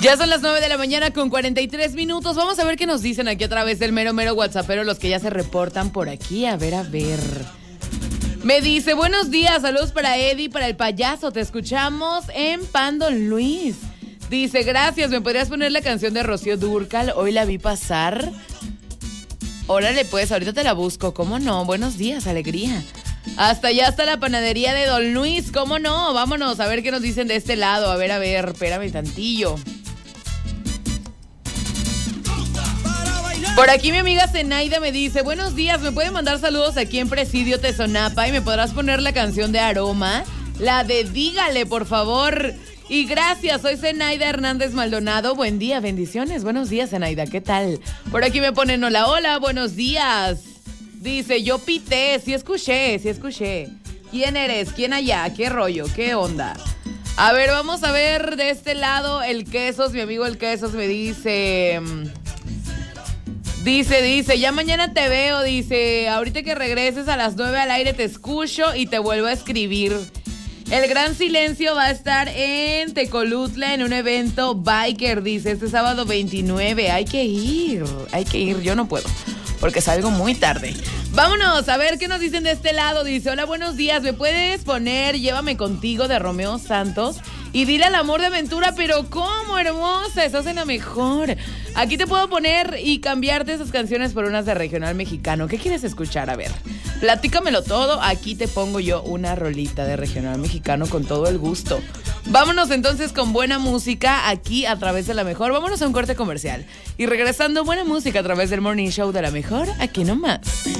Ya son las 9 de la mañana con 43 minutos. Vamos a ver qué nos dicen aquí a través del mero WhatsAppero, los que ya se reportan por aquí. A ver. Me dice, buenos días, saludos para Eddie, para el payaso. Te escuchamos en Pan Don Luis. Dice, gracias, ¿me podrías poner la canción de Rocío Dúrcal? Hoy la vi pasar. Órale, pues, ahorita te la busco. ¿Cómo no? Buenos días, alegría. Hasta allá está la panadería de Don Luis. ¿Cómo no? Vámonos a ver qué nos dicen de este lado. A ver, espérame tantillo. Por aquí mi amiga Zenaida me dice, buenos días, ¿me pueden mandar saludos aquí en Presidio Tezonapa? Y me podrás poner la canción de Aroma, la de Dígale, por favor. Y gracias, soy Zenaida Hernández Maldonado. Buen día, bendiciones. Buenos días, Zenaida, ¿qué tal? Por aquí me ponen hola, buenos días. Dice, yo pité, sí escuché. ¿Quién eres? ¿Quién allá? ¿Qué rollo? ¿Qué onda? A ver, vamos a ver de este lado el Quesos. Mi amigo el Quesos me dice... Dice, ya mañana te veo, dice, ahorita que regreses a las 9 al aire te escucho y te vuelvo a escribir. El Gran Silencio va a estar en Tecolutla en un evento biker, dice, este sábado 29. Hay que ir, yo no puedo, porque salgo muy tarde. Vámonos, a ver qué nos dicen de este lado. Dice, hola, buenos días, ¿me puedes poner Llévame Contigo de Romeo Santos? Y dile al amor de aventura, pero ¿cómo, hermosa? Estás en la mejor. Aquí te puedo poner y cambiarte esas canciones por unas de regional mexicano. ¿Qué quieres escuchar? A ver, platícamelo todo. Aquí te pongo yo una rolita de regional mexicano con todo el gusto. Vámonos entonces con buena música aquí a través de La Mejor. Vámonos a un corte comercial. Y regresando, buena música a través del Morning Show de La Mejor, aquí nomás.